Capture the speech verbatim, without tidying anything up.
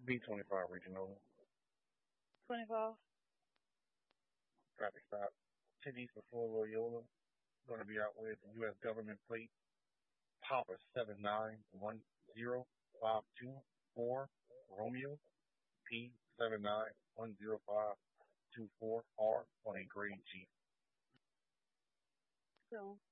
B twenty-five regional. twenty-five. Traffic stop. ten East before Loyola. Going to be out with U S government plate. Papa seven nine one zero five two four Romeo. P seven nine one zero five two four R on a grade Jeep. So